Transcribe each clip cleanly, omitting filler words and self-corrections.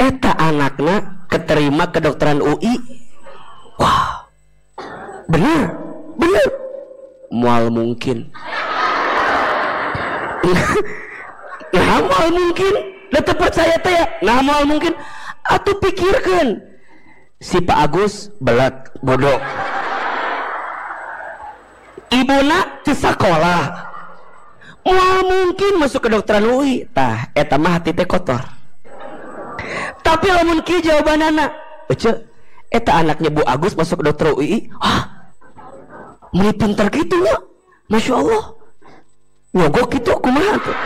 Eta anakna keterima kedokteran UI. Wah, bener mual mungkin. Nah mual mungkin tetap percaya teh ya. Nah mual mungkin atuh pikirkan si Pak Agus belat bodoh, ibuna teu sakola, mual mungkin masuk kedokteran UI. Tah eta mah hati teh kotor. Tapi lamun kieu jawabanana, ece eta anaknya Bu Agus masuk ke dokter UI. Meni pinter kitu nya. Masya Allah. Nyogok kitu kumaha tuh.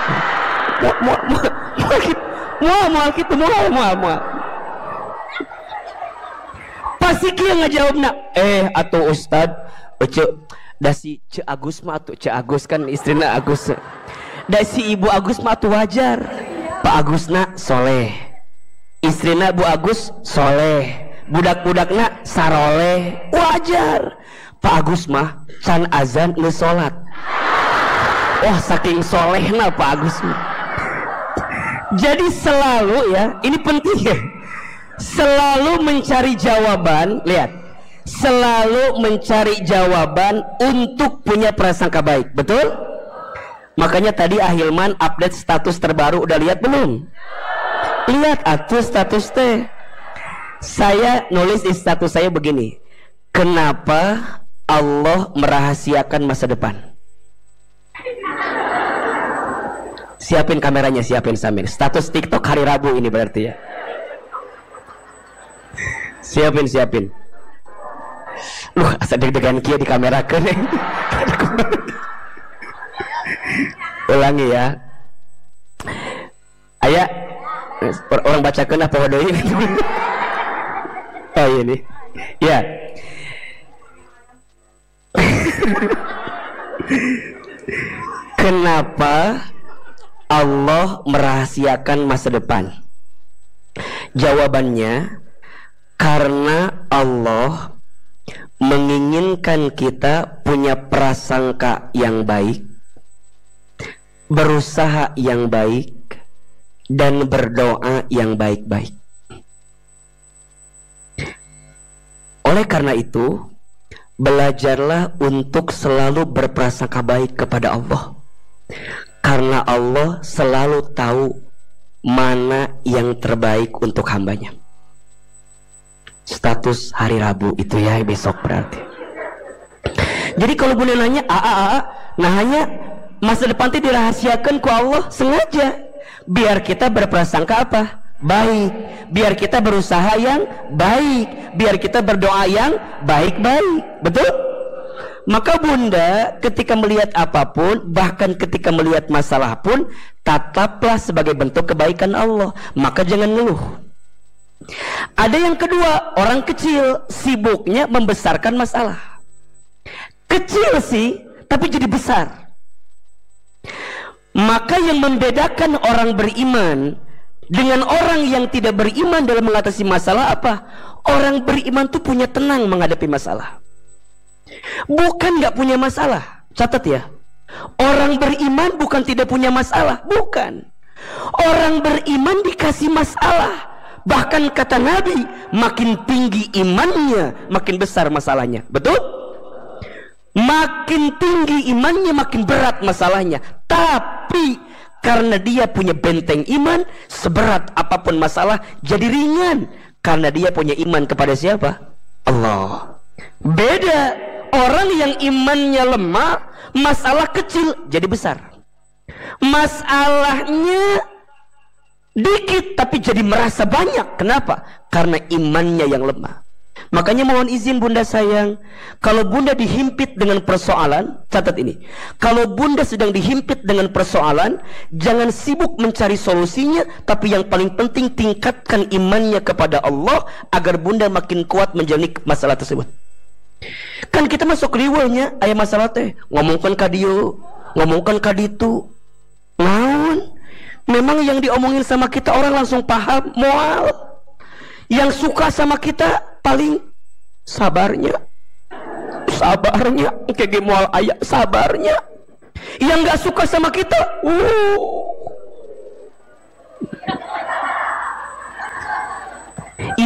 Moal kitu moal. Pasti kieu ngajawabna, atuh Ustad, ece da si Ce Agus mah atuh, Ce Agus kan istrina Agus. Da si Ibu Agus mah atuh wajar. Pak Agusna soleh. Istrina Bu Agus soleh, budak-budakna saroleh, wajar. Pak Agus mah can azan nu salat. Wah saking solehna Pak Agus mah. Jadi selalu ya, ini penting ya, selalu mencari jawaban. Lihat, selalu mencari jawaban untuk punya prasangka baik, betul? Makanya tadi Ahilman update status terbaru, udah lihat belum? Lihat atuh status teh. Saya nulis di status saya begini, kenapa Allah merahasiakan masa depan? Siapin kameranya, siapin Samir. Status TikTok hari Rabu ini berarti ya. Siapin. Asa deg-degan kia di kamera kan. Ulangi ya. Aya orang bacakan apa waduh ini. Oh ini ya. Kenapa Allah merahasiakan masa depan? Jawabannya karena Allah menginginkan kita punya prasangka yang baik, berusaha yang baik, dan berdoa yang baik-baik. Oleh karena itu, belajarlah untuk selalu berprasangka baik kepada Allah, karena Allah selalu tahu mana yang terbaik untuk hambanya. Status hari Rabu itu ya, besok berarti. Jadi kalau bunda nanya nah hanya masa depan itu dirahasiakan ku Allah sengaja biar kita berprasangka apa? Baik, biar kita berusaha yang baik, biar kita berdoa yang baik-baik. Betul? Maka bunda ketika melihat apapun, bahkan ketika melihat masalah pun, tataplah sebagai bentuk kebaikan Allah. Maka jangan ngeluh. Ada yang kedua, orang kecil sibuknya membesarkan masalah. Kecil sih, tapi jadi besar. Maka yang membedakan orang beriman dengan orang yang tidak beriman dalam mengatasi masalah apa? Orang beriman tuh punya tenang menghadapi masalah. Bukan gak punya masalah. Catat ya, orang beriman bukan tidak punya masalah. Bukan. Orang beriman dikasih masalah. Bahkan kata Nabi, makin tinggi imannya, makin besar masalahnya. Betul? Makin tinggi imannya, makin berat masalahnya. Tapi karena dia punya benteng iman, seberat apapun masalah jadi ringan. Karena dia punya iman kepada siapa? Allah. Beda, orang yang imannya lemah, masalah kecil jadi besar. Masalahnya dikit tapi jadi merasa banyak. Kenapa? Karena imannya yang lemah. Makanya mohon izin bunda sayang, kalau bunda dihimpit dengan persoalan, catat ini, kalau bunda sedang dihimpit dengan persoalan, jangan sibuk mencari solusinya, tapi yang paling penting tingkatkan imannya kepada Allah agar bunda makin kuat menjalani masalah tersebut. Kan kita masuk riweunya aya masalah teh, ngomongkan ka dieu, ngomongkan ka ditu. Naon? Memang yang diomongin sama kita orang langsung paham, moal. Yang suka sama kita paling sabarnya kayak moal aya sabarnya. Yang nggak suka sama kita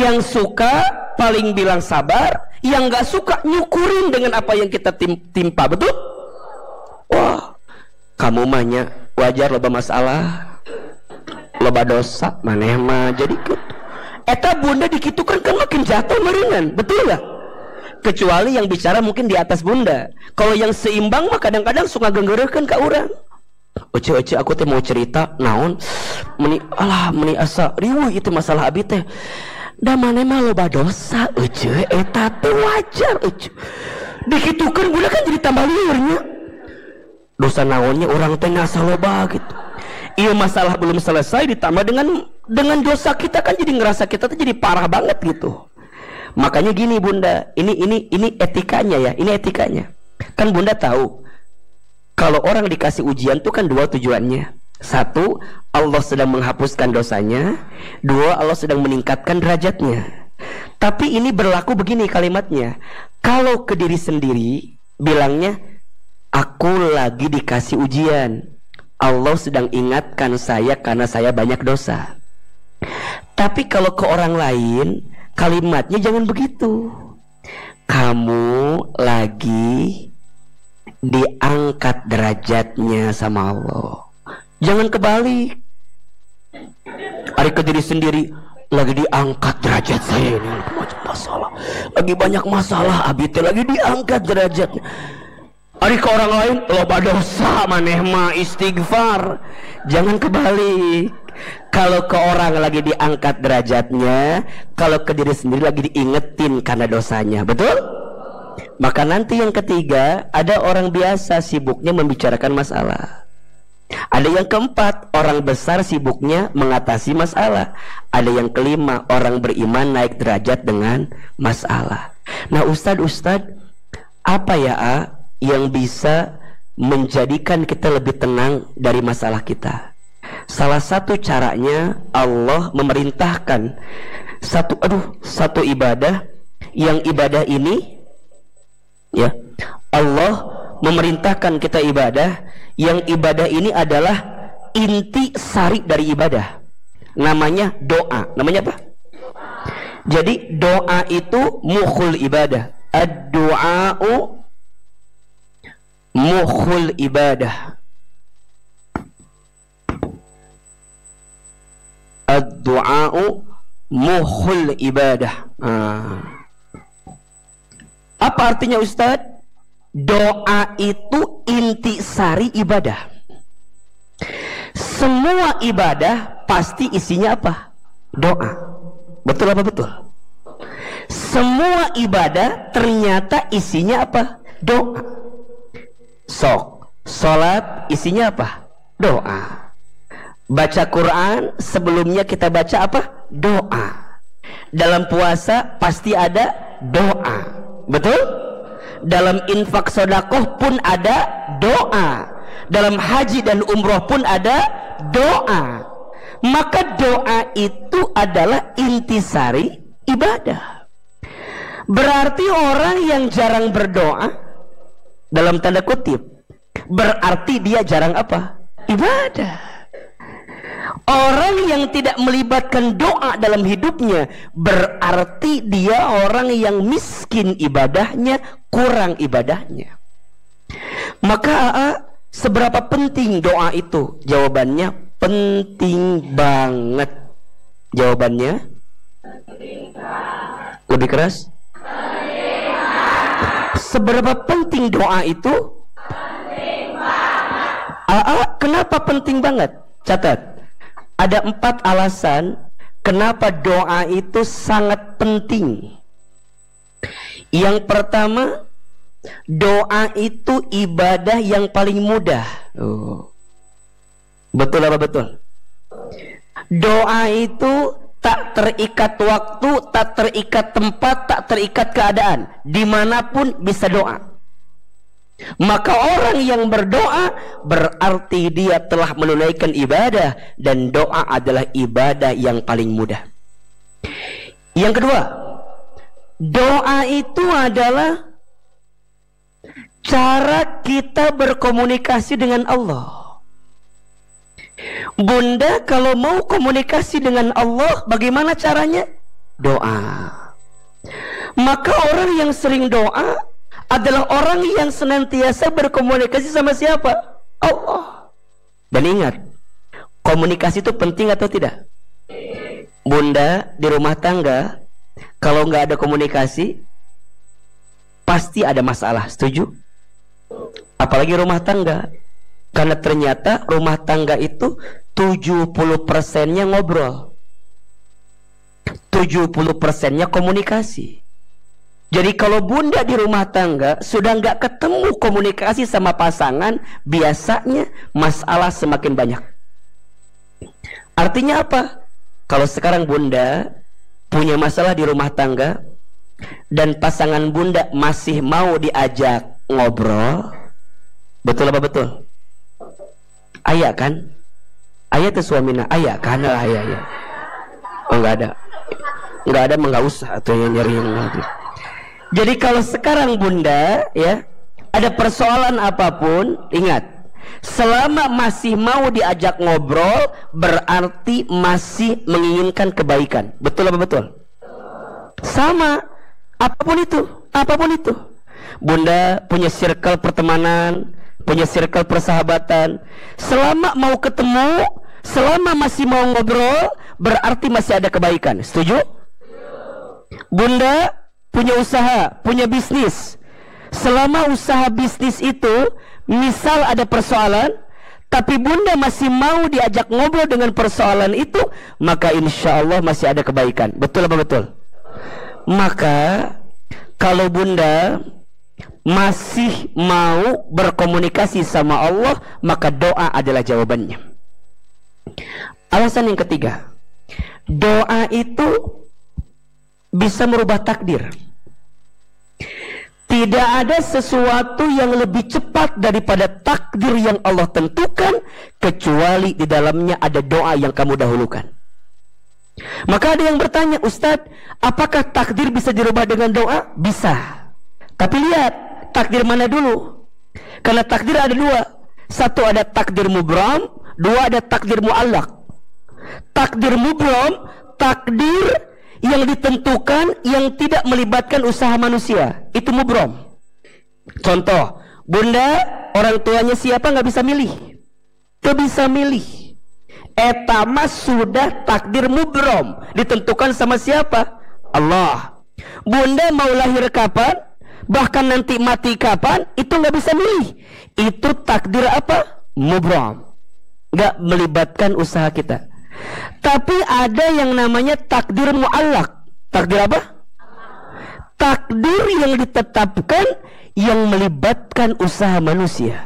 Yang suka paling bilang sabar, yang gak suka nyukurin dengan apa yang kita timpa. Betul? Wah, kamu mahnya wajar loba masalah, loba dosa, maneh mah jadi gitu. Eta bunda dikitukan kan makin jatuh meureungan. Betul gak? Kecuali yang bicara mungkin di atas bunda. Kalau yang seimbang mah kadang-kadang suka genggeureurkeun ka urang. Ece aku teh mau cerita naon meni asa riweuh itu masalah abi teh. Da maneh mah loba dosa ece eta teh wajar ece. Dikitukeun budak kan jadi tambah lieur nya. Dosa naonnya orang teh ngasa loba gitu. Iya masalah belum selesai ditambah dengan dosa kita kan jadi ngerasa kita tuh jadi parah banget gitu. Makanya gini bunda, ini etikanya ya, ini etikanya. Kan bunda tahu kalau orang dikasih ujian tuh kan dua tujuannya. Satu, Allah sedang menghapuskan dosanya. Dua, Allah sedang meningkatkan derajatnya. Tapi ini berlaku begini kalimatnya. Kalau ke diri sendiri bilangnya, aku lagi dikasih ujian, Allah sedang ingatkan saya karena saya banyak dosa. Tapi kalau ke orang lain kalimatnya jangan begitu. Kamu lagi diangkat derajatnya sama Allah. Jangan kebalik. Ari ke diri sendiri, lagi diangkat derajat saya ini macam masalah. Lagi banyak masalah, abi teh lagi diangkat derajatnya. Ari ke orang lain, loba dosa maneh mah istighfar. Jangan kebalik. Kalau ke orang lagi diangkat derajatnya, kalau ke diri sendiri lagi diingetin karena dosanya. Betul? Maka nanti yang ketiga, ada orang biasa sibuknya membicarakan masalah. Ada yang keempat, orang besar sibuknya mengatasi masalah. Ada yang kelima, orang beriman naik derajat dengan masalah. Nah Ustadz, apa ya yang bisa menjadikan kita lebih tenang dari masalah kita? Salah satu caranya Allah memerintahkan satu ibadah, yang ibadah ini ya, Allah memerintahkan kita ibadah, yang ibadah ini adalah inti sari dari ibadah. Namanya doa. Namanya apa? Jadi doa itu mukhul ibadah. Ad-du'a'u mukhul ibadah. Ad-du'a'u mukhul ibadah. Apa artinya Ustadz? Doa itu inti sari ibadah. Semua ibadah pasti isinya apa? Doa. Betul apa betul? Semua ibadah ternyata isinya apa? Doa. Sok, sholat isinya apa? Doa. Baca Quran sebelumnya kita baca apa? Doa. Dalam puasa pasti ada doa. Betul? Dalam infak sedekah pun ada doa. Dalam haji dan umroh pun ada doa. Maka doa itu adalah intisari ibadah. Berarti orang yang jarang berdoa, dalam tanda kutip, berarti dia jarang apa? Ibadah. Orang yang tidak melibatkan doa dalam hidupnya, berarti dia orang yang miskin ibadahnya, kurang ibadahnya. Maka seberapa penting doa itu? Jawabannya penting banget. Jawabannya lebih keras. Seberapa penting doa itu? Penting banget. Kenapa penting banget? Catat. Ada 4 alasan kenapa doa itu sangat penting. Yang pertama, doa itu ibadah yang paling mudah. Betul apa betul? Doa itu tak terikat waktu, tak terikat tempat, tak terikat keadaan. Dimanapun bisa doa. Maka orang yang berdoa berarti dia telah menunaikan ibadah, dan doa adalah ibadah yang paling mudah. Yang kedua, doa itu adalah cara kita berkomunikasi dengan Allah. Bunda kalau mau komunikasi dengan Allah, bagaimana caranya? Doa. Maka orang yang sering doa adalah orang yang senantiasa berkomunikasi sama siapa? Allah. Dan ingat, komunikasi itu penting atau tidak? Bunda di rumah tangga, kalau nggak ada komunikasi, pasti ada masalah. Setuju? Apalagi rumah tangga, karena ternyata rumah tangga itu 70%-nya ngobrol, 70%-nya komunikasi. Jadi kalau bunda di rumah tangga sudah nggak ketemu komunikasi sama pasangan, biasanya masalah semakin banyak. Artinya apa? Kalau sekarang bunda punya masalah di rumah tangga dan pasangan bunda masih mau diajak ngobrol, betul apa betul? Ayah kan? Ayah tuh suaminya, ayah kan? Ayah, ayah. Oh nggak ada, nggak usah atau yang nyari yang lagi. Jadi kalau sekarang bunda ya ada persoalan apapun, ingat, selama masih mau diajak ngobrol berarti masih menginginkan kebaikan. Betul apa betul? Sama, apapun itu. Bunda punya circle pertemanan, punya circle persahabatan. Selama mau ketemu, selama masih mau ngobrol berarti masih ada kebaikan. Setuju? Bunda punya usaha, punya bisnis. Selama usaha bisnis itu misal ada persoalan, tapi bunda masih mau diajak ngobrol dengan persoalan itu, maka insya Allah masih ada kebaikan. Betul apa betul? Maka kalau bunda masih mau berkomunikasi sama Allah, maka doa adalah jawabannya. Alasan yang ketiga, doa itu bisa merubah takdir. Tidak ada sesuatu yang lebih cepat daripada takdir yang Allah tentukan, kecuali di dalamnya ada doa yang kamu dahulukan. Maka ada yang bertanya, Ustadz, apakah takdir bisa dirubah dengan doa? Bisa. Tapi lihat, takdir mana dulu? Karena takdir ada dua. Satu ada takdir mubram, dua ada takdir mu'allaq. Takdir mubram, takdir yang ditentukan yang tidak melibatkan usaha manusia, itu mubram. Contoh, bunda orang tuanya siapa nggak bisa milih, nggak bisa milih. Etama sudah takdir mubram, ditentukan sama siapa? Allah. Bunda mau lahir kapan, bahkan nanti mati kapan, itu nggak bisa milih. Itu takdir apa? Mubram, nggak melibatkan usaha kita. Tapi ada yang namanya takdir mu'allaq. Takdir apa? Takdir yang ditetapkan yang melibatkan usaha manusia.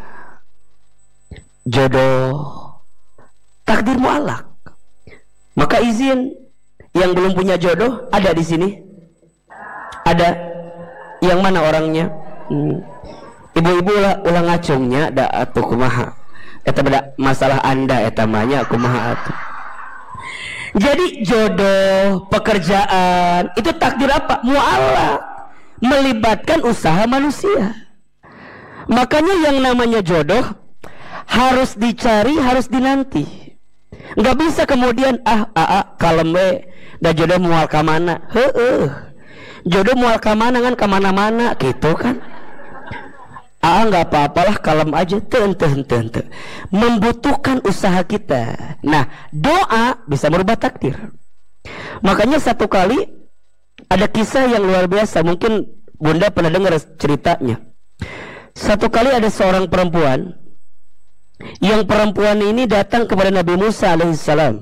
Jodoh, takdir mu'allaq. Maka izin yang belum punya jodoh ada di sini? Ada? Yang mana orangnya? Ibu-ibu ulah ngacungnya da atuh kumaha. Eta beda masalah Anda eta manya kumaha atuh. Jadi jodoh, pekerjaan, itu takdir apa? Mu'allaq, melibatkan usaha manusia. Makanya yang namanya jodoh harus dicari, harus dinanti. Nggak bisa kemudian kalem we, da jodoh mual ka mana? Jodoh mual ka mana kan kemana-mana gitu kan. Nggak apa-apalah, kalem aja. Ente. Membutuhkan usaha kita. Nah, doa bisa merubah takdir. Makanya satu kali ada kisah yang luar biasa. Mungkin bunda pernah dengar ceritanya. Satu kali ada seorang perempuan, yang perempuan ini datang kepada Nabi Musa alaihissalam.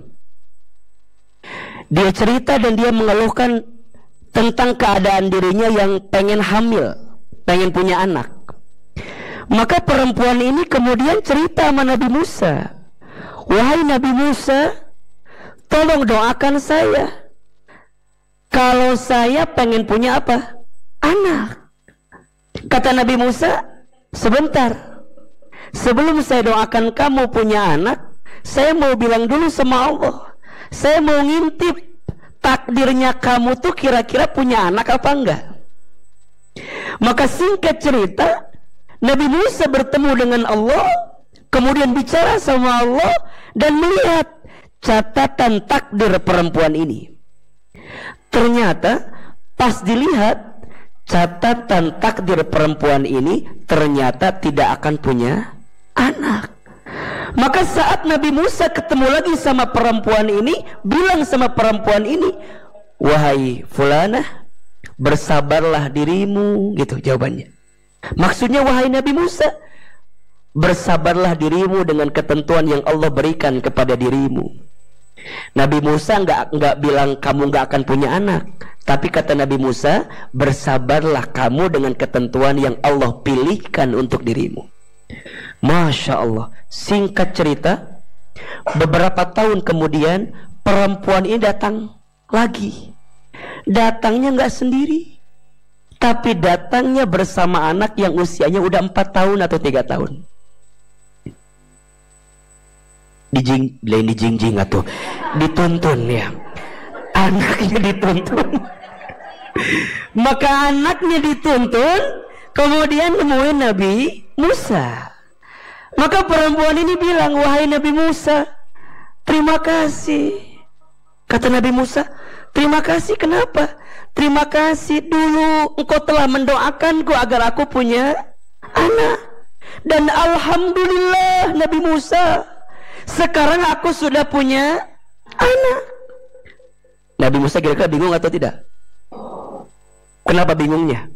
Dia cerita dan dia mengeluhkan tentang keadaan dirinya yang pengen hamil, pengen punya anak. Maka perempuan ini kemudian cerita sama Nabi Musa, wahai Nabi Musa, tolong doakan saya. Kalau saya pengen punya apa? Anak. Kata Nabi Musa, sebentar. Sebelum saya doakan kamu punya anak, saya mau bilang dulu sama Allah. Saya mau ngintip takdirnya kamu tuh kira-kira punya anak apa enggak. Maka singkat cerita, Nabi Musa bertemu dengan Allah, kemudian bicara sama Allah dan melihat catatan takdir perempuan ini. Ternyata pas dilihat catatan takdir perempuan ini ternyata tidak akan punya anak. Maka saat Nabi Musa ketemu lagi sama perempuan ini, bilang sama perempuan ini, wahai fulanah, bersabarlah dirimu, gitu jawabannya. Maksudnya wahai Nabi Musa, bersabarlah dirimu dengan ketentuan yang Allah berikan kepada dirimu. Nabi Musa nggak bilang kamu nggak akan punya anak, tapi kata Nabi Musa, bersabarlah kamu dengan ketentuan yang Allah pilihkan untuk dirimu. Masya Allah. Singkat cerita, beberapa tahun kemudian perempuan ini datang lagi. Datangnya nggak sendiri, tapi datangnya bersama anak yang usianya udah 4 tahun atau 3 tahun. Dijingjing atau dituntun ya, anaknya dituntun. Maka anaknya dituntun, kemudian nemuin Nabi Musa. Maka perempuan ini bilang, wahai Nabi Musa, terima kasih. Kata Nabi Musa, terima kasih kenapa? Terima kasih dulu engkau telah mendoakanku agar aku punya anak. Dan alhamdulillah Nabi Musa, sekarang aku sudah punya anak. Nabi Musa kira-kira bingung atau tidak? Kenapa bingungnya?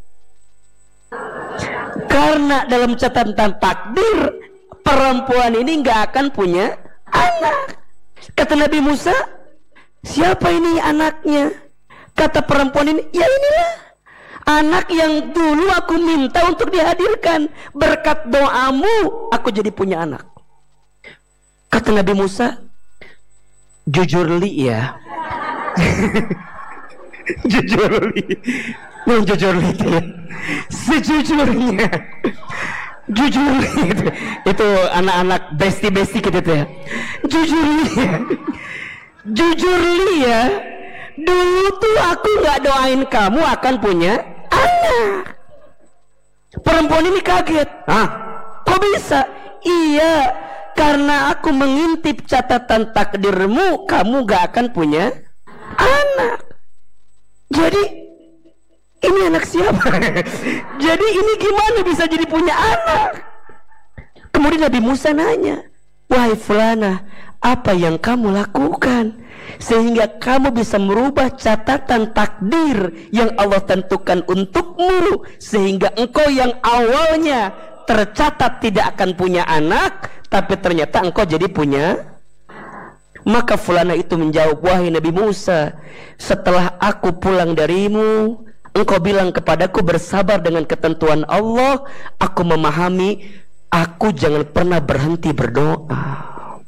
Karena dalam catatan takdir perempuan ini nggak akan punya anak. Kata Nabi Musa, siapa ini anaknya? Kata perempuan ini, ya inilah anak yang dulu aku minta untuk dihadirkan. Berkat doamu aku jadi punya anak. Kata Nabi Musa, jujur li ya. Jujur li. Jujur li ya. Sejujurnya. Jujur li itu anak-anak besti-besti gitu ya. Jujur li ya. Jujur li ya. Dulu tuh aku gak doain kamu akan punya anak. Perempuan ini kaget. Hah? Kok bisa? Iya, karena aku mengintip catatan takdirmu, kamu gak akan punya anak. Jadi ini anak siapa? Jadi ini gimana bisa jadi punya anak? Kemudian Nabi Musa nanya, wahai fulana, apa yang kamu lakukan sehingga kamu bisa merubah catatan takdir yang Allah tentukan untukmu, sehingga engkau yang awalnya tercatat tidak akan punya anak, tapi ternyata engkau jadi punya. Maka fulana itu menjawab, wahai Nabi Musa, setelah aku pulang darimu, engkau bilang kepadaku bersabar dengan ketentuan Allah. Aku memahami, aku jangan pernah berhenti berdoa.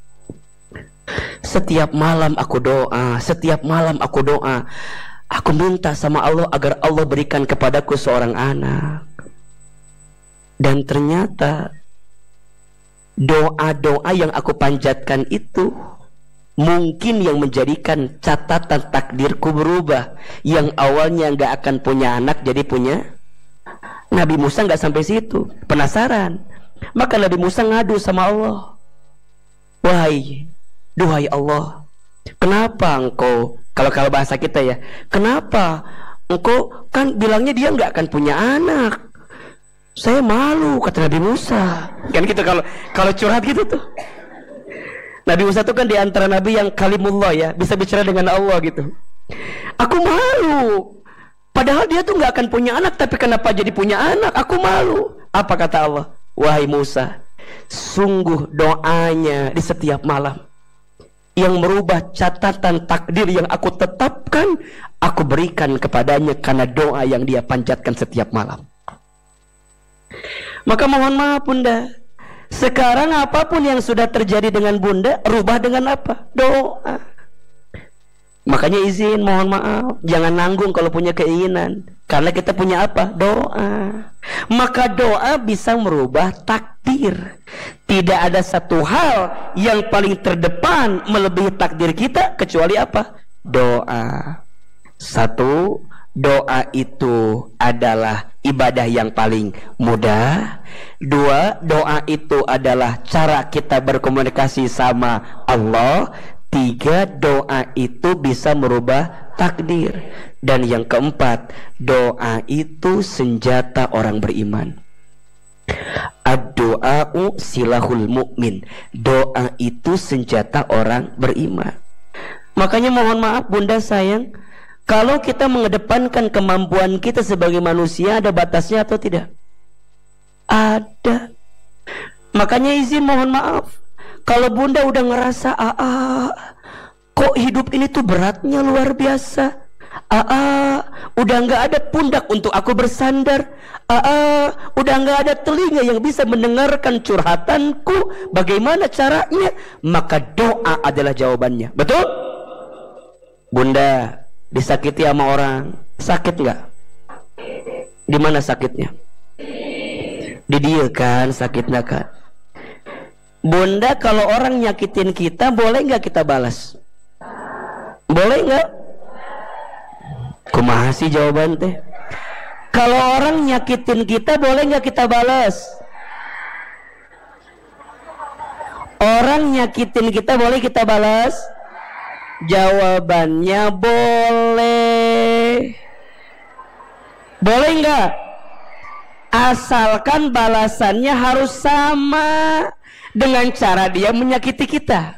Setiap malam aku doa, setiap malam aku doa. Aku minta sama Allah agar Allah berikan kepadaku seorang anak. Dan ternyata doa-doa yang aku panjatkan itu mungkin yang menjadikan catatan takdirku berubah. Yang awalnya gak akan punya anak jadi punya. Nabi Musa gak sampai situ, penasaran. Maka Nabi Musa ngadu sama Allah, duhai Allah, kenapa engkau, kalau bahasa kita ya, kenapa engkau kan bilangnya dia gak akan punya anak. Saya malu, kata Nabi Musa. Kan gitu kalau curhat gitu tuh. Nabi Musa tuh kan di antara nabi yang kalimullah ya, bisa bicara dengan Allah gitu. Aku malu. Padahal dia tuh nggak akan punya anak, tapi kenapa jadi punya anak? Aku malu. Apa kata Allah? Wahai Musa, sungguh doanya di setiap malam yang merubah catatan takdir yang aku tetapkan, aku berikan kepadanya karena doa yang dia panjatkan setiap malam. Maka mohon maaf Bunda, sekarang apapun yang sudah terjadi dengan Bunda, rubah dengan apa? Doa. Makanya izin, mohon maaf, jangan nanggung kalau punya keinginan, karena kita punya apa? Doa. Maka doa bisa merubah takdir. Tidak ada satu hal yang paling terdepan melebihi takdir kita kecuali apa? Doa. Satu, doa itu adalah ibadah yang paling mudah. Dua, doa itu adalah cara kita berkomunikasi sama Allah. 3, doa itu bisa merubah takdir. Dan yang keempat, doa itu senjata orang beriman. Ad-doa'u silahul mu'min. Doa itu senjata orang beriman. Makanya mohon maaf bunda sayang, kalau kita mengedepankan kemampuan kita sebagai manusia, ada batasnya atau tidak? Ada. Makanya izin mohon maaf, kalau bunda udah ngerasa kok hidup ini tuh beratnya luar biasa, udah nggak ada pundak untuk aku bersandar, udah nggak ada telinga yang bisa mendengarkan curhatanku, bagaimana caranya? Maka doa adalah jawabannya. Betul? Bunda disakiti sama orang, sakit nggak? Di mana sakitnya? Di dia kan sakitnya kan. Bunda, kalau orang nyakitin kita, boleh nggak kita balas? Boleh nggak? Kumaha sih jawaban teh? Kalau orang nyakitin kita, boleh nggak kita balas? Orang nyakitin kita, boleh kita balas? Jawabannya boleh. Boleh nggak? Asalkan balasannya harus sama dengan cara dia menyakiti kita.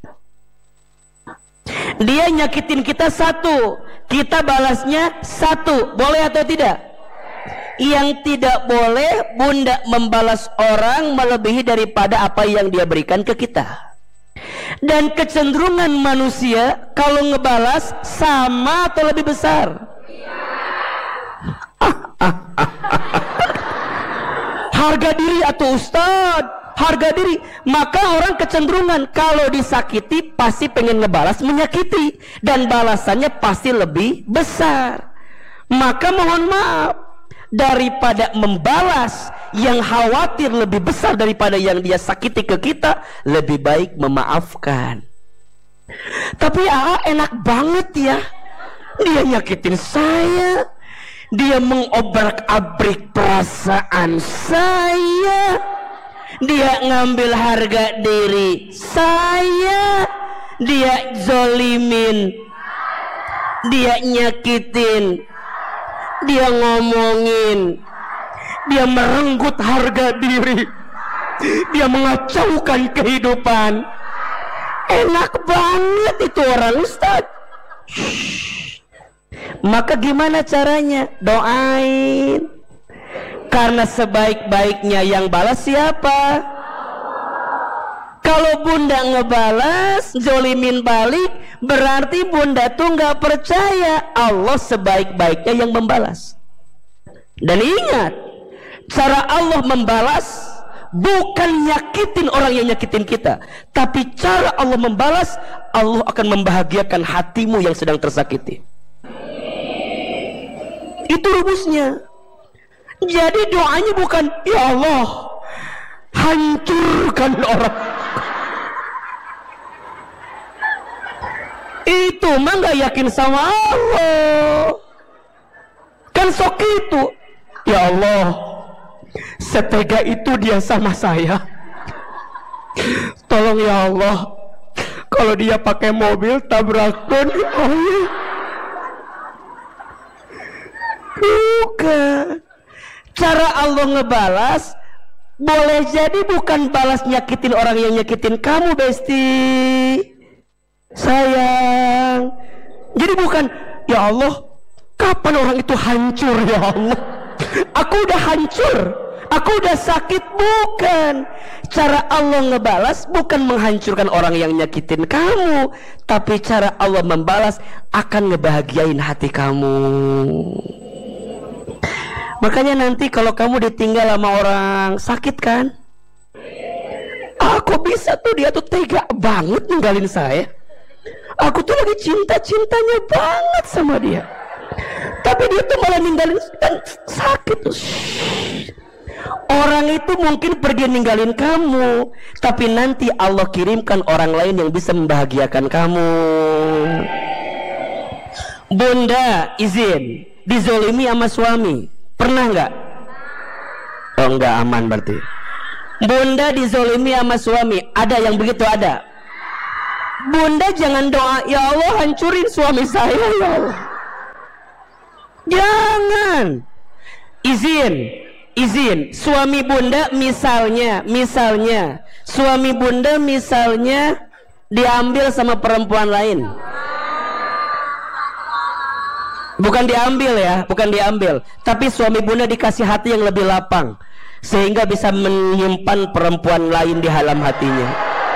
Dia nyakitin kita 1, kita balasnya 1, boleh atau tidak? Yang tidak boleh bunda membalas orang melebihi daripada apa yang dia berikan ke kita. Dan kecenderungan manusia kalau ngebalas sama atau lebih besar? Harga diri atau ustad, harga diri. Maka orang kecenderungan kalau disakiti pasti pengen ngebalas menyakiti, dan balasannya pasti lebih besar. Maka mohon maaf, daripada membalas yang khawatir lebih besar daripada yang dia sakiti ke kita, lebih baik memaafkan. Tapi enak banget ya, dia nyakitin saya, dia mengobrak-abrik perasaan saya, dia ngambil harga diri saya, dia zolimin, dia nyakitin, dia ngomongin, dia merenggut harga diri, dia mengacaukan kehidupan. Enak banget itu orang ustaz. Maka gimana caranya? Doain. Karena sebaik-baiknya yang balas siapa? Kalau bunda ngebalas, zolimin balik, berarti bunda tuh nggak percaya Allah sebaik-baiknya yang membalas. Dan ingat, cara Allah membalas bukan nyakitin orang yang nyakitin kita, tapi cara Allah membalas, Allah akan membahagiakan hatimu yang sedang tersakiti. Itu rumusnya. Jadi doanya bukan ya Allah hancurkan orang. Itu mah gak yakin sama Allah. Kan sok itu, ya Allah setega itu dia sama saya. Tolong ya Allah, kalau dia pakai mobil tabrakan ya Allah. Bukan. Cara Allah ngebalas boleh jadi bukan balas nyakitin orang yang nyakitin kamu, Besti sayang. Jadi bukan ya Allah kapan orang itu hancur ya Allah, aku udah hancur, aku udah sakit. Bukan. Cara Allah ngebalas bukan menghancurkan orang yang nyakitin kamu, tapi cara Allah membalas akan ngebahagiain hati kamu. Makanya nanti kalau kamu ditinggal sama orang sakit kan, kok bisa tuh dia tuh tega banget ninggalin saya. Aku tuh lagi cinta-cintanya banget sama dia, tapi dia tuh malah ninggalin kan sakit tuh. Orang itu mungkin pergi ninggalin kamu, tapi nanti Allah kirimkan orang lain yang bisa membahagiakan kamu. Bunda izin dizolimi sama suami, pernah nggak? Oh nggak, aman berarti. Bunda dizolimi sama suami, ada yang begitu? Ada. Bunda jangan doa, ya Allah hancurin suami saya ya Allah. Jangan. Izin. Suami bunda misalnya suami bunda misalnya diambil sama perempuan lain. Bukan diambil, tapi suami bunda dikasih hati yang lebih lapang sehingga bisa menyimpan perempuan lain di dalam hatinya.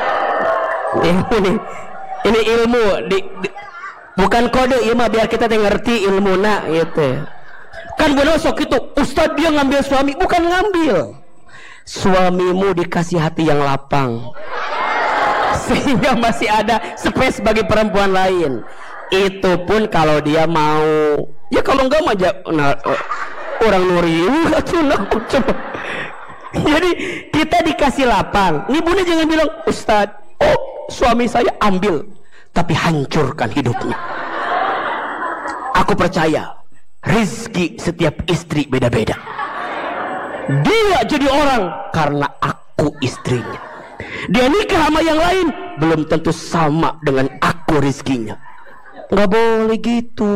Ini ilmu bukan kode ya mah, biar kita ngerti ilmu nak gitu. Kan bener sok itu Ustadz dia ngambil suami, bukan ngambil. Suamimu dikasih hati yang lapang sehingga masih ada space bagi perempuan lain. Itu pun kalau dia mau. Ya kalau enggak mah orang nuri. Jadi kita dikasih lapang. Nih bunda jangan bilang Ustadz, suami saya ambil, tapi hancurkan hidupnya. Aku percaya rezeki setiap istri beda-beda. Dia jadi orang karena aku istrinya. Dia nikah sama yang lain belum tentu sama dengan aku rezekinya. Nggak boleh gitu.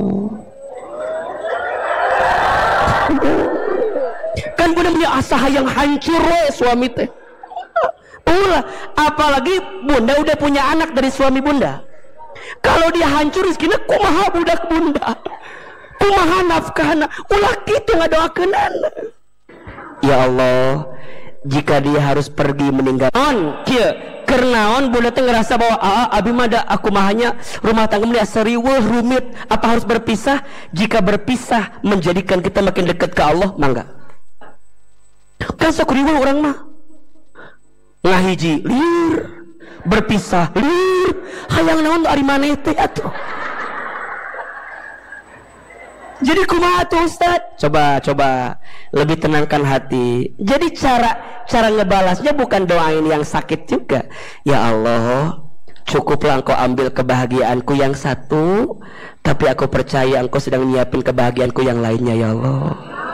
Kan bunda punya asaha yang hancur suami teh. Apalagi bunda udah punya anak dari suami bunda. Kalau dia hancur rezekinya, kumaha budak bunda, kumaha nafkahna, ulah gitu ngadoakeun anak. Ya Allah, jika dia harus pergi meninggalkan kernaon bunda teh ngerasa bahwa abi mah da aku mahanya rumah tangga mah seriweuh rumit, apa harus berpisah? Jika berpisah menjadikan kita makin dekat ke Allah, mangga. Kan sok riweuh urang mah ngahiji lir, berpisah lir, hayang naon ari maneh teh atuh. Jadi kumaha tuh Ustaz? Coba lebih tenangkan hati. Jadi cara ngebalasnya bukan doain yang sakit juga. Ya Allah, cukuplah Engkau ambil kebahagiaanku yang satu, tapi aku percaya Engkau sedang nyiapin kebahagiaanku yang lainnya ya Allah.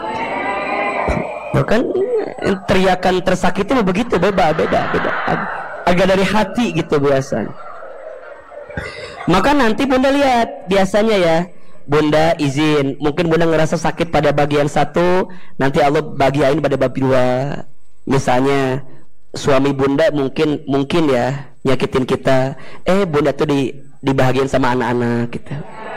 Bukan teriakan tersakiti begitu, beda. Agak dari hati gitu biasanya. Maka nanti bunda lihat, biasanya ya bunda izin, mungkin bunda ngerasa sakit pada bagian satu, nanti Allah bagiain pada bab dua. Misalnya suami bunda mungkin ya nyakitin kita, bunda tuh dibahagiain sama anak-anak gitu.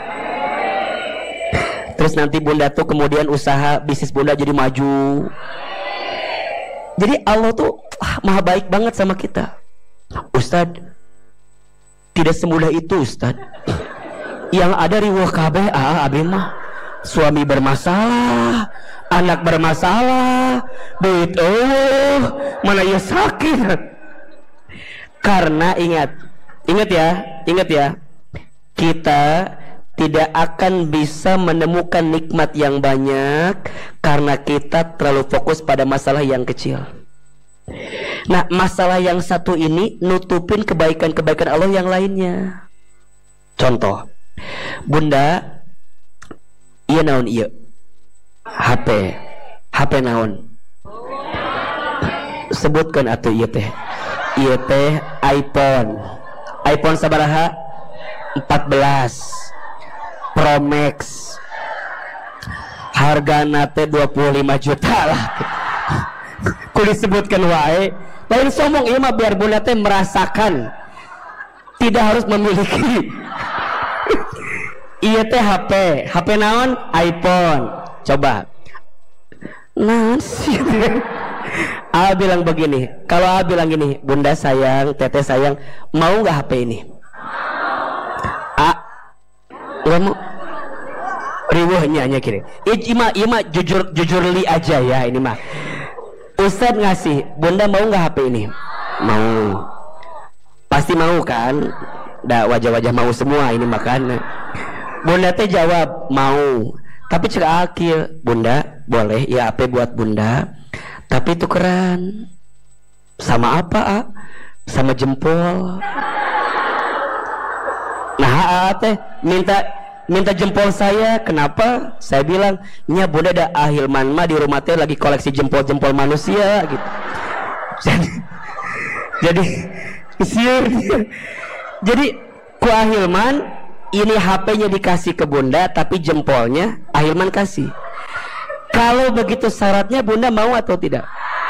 Terus nanti bunda tuh kemudian usaha bisnis bunda jadi maju. Jadi Allah tuh maha baik banget sama kita. Ustadz, tidak semudah itu Ustadz. Yang ada riweuh kabeh abi mah suami bermasalah, anak bermasalah, duit mana ya sakit. Karena ingat ya, kita tidak akan bisa menemukan nikmat yang banyak karena kita terlalu fokus pada masalah yang kecil. Nah, masalah yang satu ini nutupin kebaikan-kebaikan Allah yang lainnya. Contoh, bunda iya naon iya HP naon sebutkan atuh iya teh iPhone sabaraha 14 Pro Max, harga nate 25 juta lah. Kudu disebutkan wae, lain sombong ieu mah biar bunda teh merasakan tidak harus memiliki. Iya teh HP naon? iPhone. Coba naon sih? Bilang begini, kalau bilang gini, bunda sayang, teteh sayang, mau nggak HP ini? Nggak mau. Riweuhnya hanya kiri. Ima jujur li aja ya ini mah. Ustadz ngasih, bunda mau nggak HP ini? Mau. Pasti mau kan? Dah wajah-wajah mau semua ini makan. Bunda teh jawab mau. Tapi cek akhir, bunda boleh ya HP buat bunda. Tapi tukeran. Sama apa? Sama jempol. Nah teh minta jempol saya. Kenapa? Saya bilang nya bunda ada ahilman mah di rumah teh lagi koleksi jempol manusia gitu. Jadi sieur. Jadi ku Ahilman ini HP-nya dikasih ke bunda, tapi jempolnya Ahilman kasih. Kalau begitu syaratnya bunda mau atau tidak?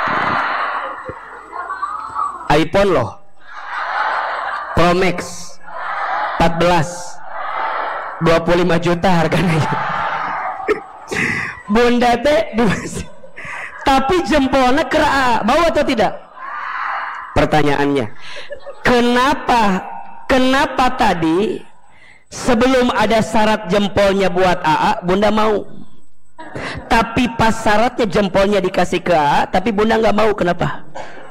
iPhone loh, Pro Max 14 25 juta harganya. Bunda teh tapi jempolnya kera, mau atau tidak? Pertanyaannya, kenapa tadi sebelum ada syarat jempolnya buat AA bunda mau, tapi pas syaratnya jempolnya dikasih ke AA tapi bunda nggak mau, kenapa?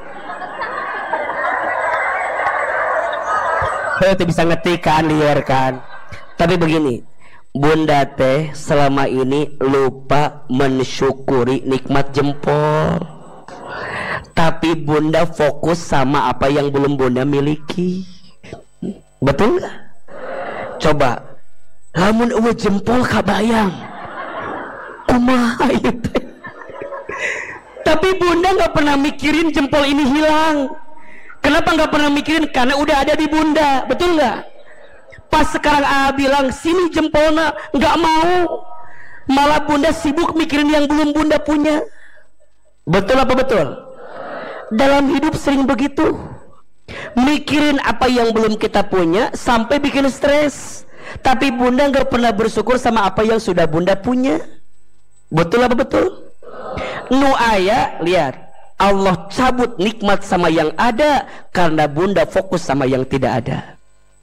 Itu bisa ngetik kan, liar kan. Tapi begini, bunda teh selama ini lupa mensyukuri nikmat jempol, tapi bunda fokus sama apa yang belum bunda miliki. Betul nggak? Coba lamun eueuh jempol kabayang kumaha ieu teh, tapi bunda nggak pernah mikirin jempol ini hilang. Kenapa nggak pernah mikirin? Karena udah ada di bunda, betul nggak? Pas sekarang bilang sini jempolnya, nggak mau, malah bunda sibuk mikirin yang belum bunda punya. Betul apa betul? Dalam hidup sering begitu, mikirin apa yang belum kita punya sampai bikin stres. Tapi bunda nggak pernah bersyukur sama apa yang sudah bunda punya. Betul apa betul? Nu aya, lihat, Allah cabut nikmat sama yang ada karena bunda fokus sama yang tidak ada.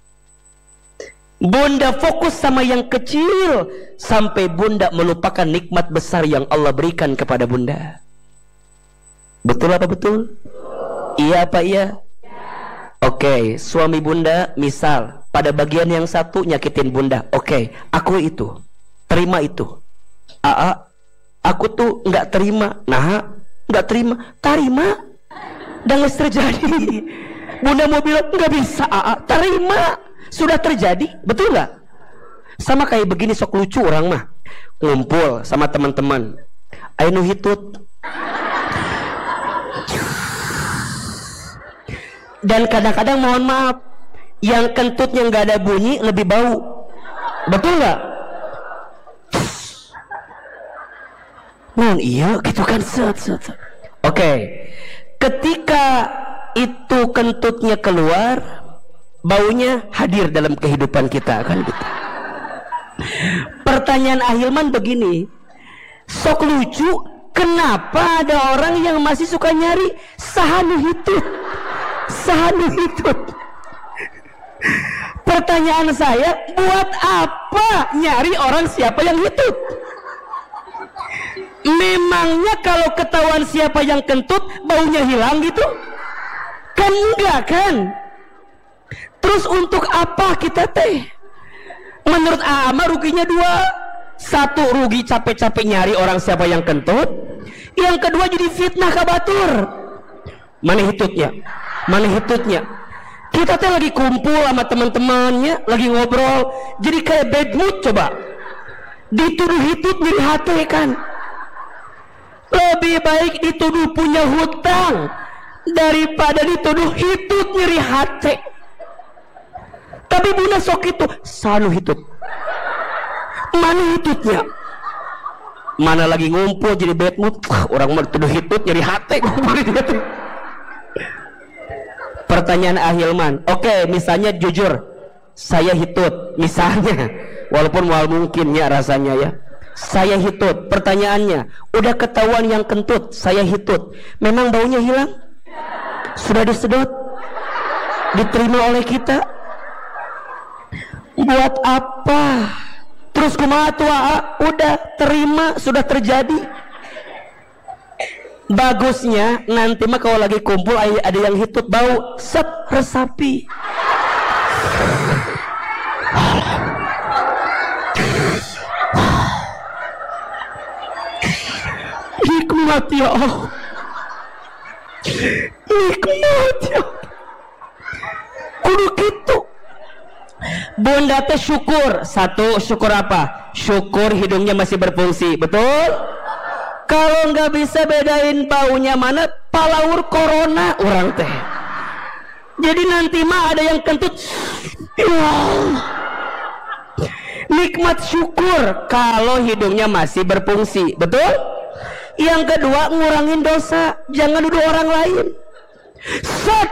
Bunda fokus sama yang kecil sampai bunda melupakan nikmat besar yang Allah berikan kepada bunda. Betul apa betul? Iya apa iya? Oke, suami bunda misal pada bagian yang satu nyakitin bunda. Oke, aku itu terima itu. Aku tuh nggak terima. Nah, nggak terima dan nggak terjadi. Bunda mau bilang nggak bisa, terima, sudah terjadi, betul nggak? Sama kayak begini, sok lucu orang mah ngumpul sama teman-teman, ayo nu hitut, dan kadang-kadang mohon maaf yang kentutnya nggak ada bunyi lebih bau, betul nggak? Iya gitu kan, Oke, ketika itu kentutnya keluar, baunya hadir dalam kehidupan kita kan gitu. Pertanyaan Ahilman begini, sok lucu, kenapa ada orang yang masih suka nyari sahanu hitut? Pertanyaan saya, buat apa nyari orang siapa yang hitut? Memangnya kalau ketahuan siapa yang kentut baunya hilang gitu? Kan enggak kan? Terus untuk apa kita teh? Menurut Ama ruginya dua. Satu, rugi capek-capek nyari orang siapa yang kentut. Yang kedua jadi fitnah kabatur. Mana hitutnya? Kita teh lagi kumpul sama teman-temannya, lagi ngobrol, jadi kayak bad mood. Coba dituduh hitut nyeri hati kan? Lebih baik dituduh punya hutang daripada dituduh hitut nyeri hati. Tapi bunda sok itu sanu hitut. Mana hitutnya? Mana lagi ngumpul jadi bad mood, orang mau dituduh hitut nyeri hati. Pertanyaan Ahilman, oke, misalnya jujur saya hitut, misalnya, walaupun mual mungkin ya rasanya ya, saya hitut. Pertanyaannya, udah ketahuan yang kentut, saya hitut, memang baunya hilang? Sudah disedot? Diterima oleh kita? Buat apa? Terus kumaha tua? Udah terima, sudah terjadi. Bagusnya nanti mah kalau lagi kumpul ada yang hitut bau, set, resapi. Nikmat ya Allah, nikmat ya. Kudu gitu. Bunda teh syukur. Satu, syukur apa? Syukur hidungnya masih berfungsi, betul? Kalau nggak bisa bedain baunya mana, palaur corona orang teh. Jadi nanti mah ada yang kentut, Ya Allah. Nikmat syukur kalau hidungnya masih berfungsi, betul? Yang kedua, ngurangin dosa, jangan nuduh orang lain. Set.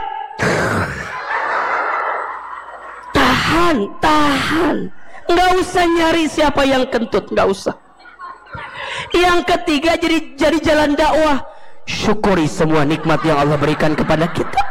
Tahan. Nggak usah nyari siapa yang kentut, nggak usah. Yang ketiga, jadi jalan dakwah. Syukuri semua nikmat yang Allah berikan kepada kita.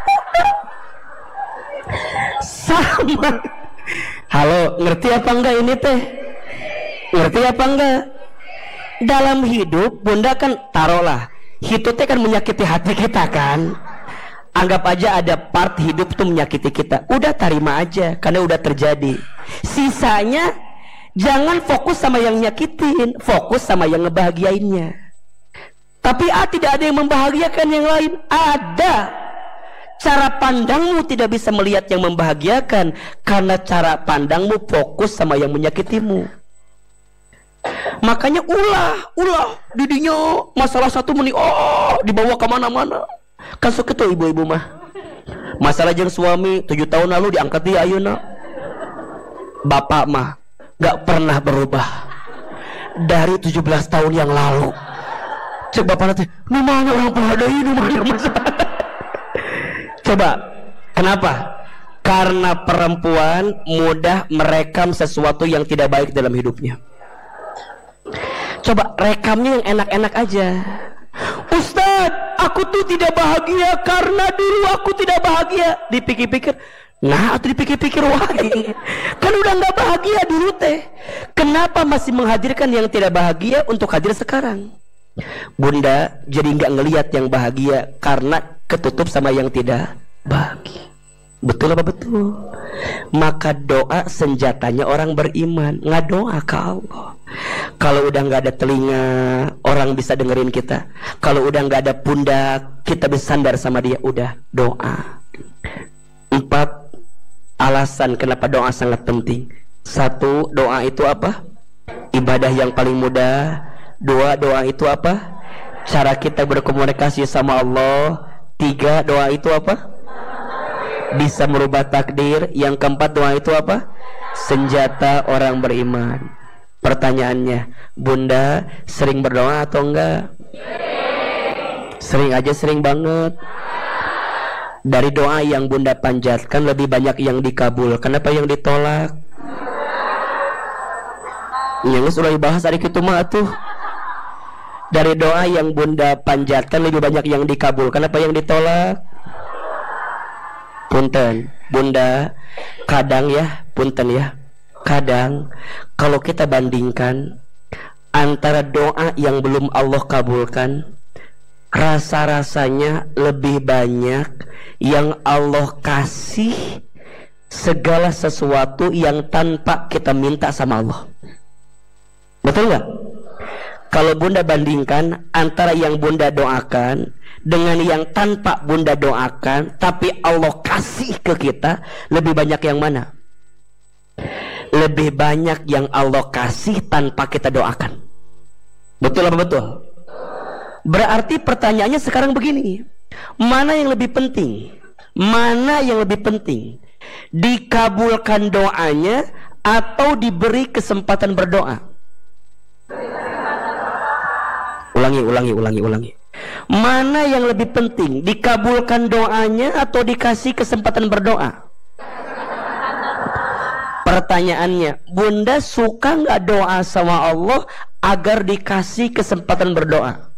Sama. Halo, ngerti apa enggak ini teh? Ngerti apa enggak? Dalam hidup, bunda kan taruhlah, itu teh kan menyakiti hati kita kan. Anggap aja ada part hidup tuh menyakiti kita. Udah terima aja, karena udah terjadi. Sisanya, jangan fokus sama yang nyakitin, fokus sama yang ngebahagiainnya. Tapi tidak ada yang membahagiakan yang lain. Ada. Cara pandangmu tidak bisa melihat yang membahagiakan karena cara pandangmu fokus sama yang menyakitimu. Makanya ulah didinya masalah 1 menit dibawa kemana-mana. Kan suka tuh ibu-ibu mah masalah jeung suami 7 tahun lalu diangkat dia ayeuna. Bapak mah gak pernah berubah dari 17 tahun yang lalu. Cek bapak nanti nu mana orang pengadai, nu mana masalah. Coba, kenapa? Karena perempuan mudah merekam sesuatu yang tidak baik dalam hidupnya. Coba rekamnya yang enak-enak aja. Ustadz, aku tuh tidak bahagia karena dulu aku tidak bahagia. Dipikir-pikir, nah atau dipikir-pikir wahai, kan udah nggak bahagia dulu teh. Kenapa masih menghadirkan yang tidak bahagia untuk hadir sekarang? Bunda jadi nggak ngelihat yang bahagia karena ketutup sama yang tidak bahagia. Betul apa betul? Maka doa senjatanya orang beriman. Ngadoa ke Allah. Kalau udah nggak ada telinga, orang bisa dengerin kita. Kalau udah nggak ada pundak, kita bisa sandar sama dia. Udah doa. 4 alasan kenapa doa sangat penting. 1, doa itu apa? Ibadah yang paling mudah. 2, doa itu apa? Cara kita berkomunikasi sama Allah. 3, doa itu apa? Bisa merubah takdir. Yang keempat, doa itu apa? Senjata orang beriman. Pertanyaannya, Bunda sering berdoa atau enggak? Sering aja, sering banget. Dari doa yang Bunda panjatkan lebih banyak yang dikabul. Kenapa yang ditolak? Yang sudah dibahas hari itu mah tuh. Dari doa yang Bunda panjatkan lebih banyak yang dikabul. Kenapa yang ditolak? Punten, Bunda, kadang ya, punten ya, kadang kalau kita bandingkan antara doa yang belum Allah kabulkan, rasa-rasanya lebih banyak yang Allah kasih segala sesuatu yang tanpa kita minta sama Allah. Betul nggak? Kalau Bunda bandingkan antara yang Bunda doakan dengan yang tanpa Bunda doakan tapi Allah kasih ke kita, lebih banyak yang mana? Lebih banyak yang Allah kasih tanpa kita doakan. Betul apa betul? Berarti pertanyaannya sekarang begini, mana yang lebih penting? Mana yang lebih penting? Dikabulkan doanya atau diberi kesempatan berdoa? Ulangi. Mana yang lebih penting? Dikabulkan doanya atau dikasih kesempatan berdoa? Pertanyaannya, Bunda suka nggak doa sama Allah agar dikasih kesempatan berdoa?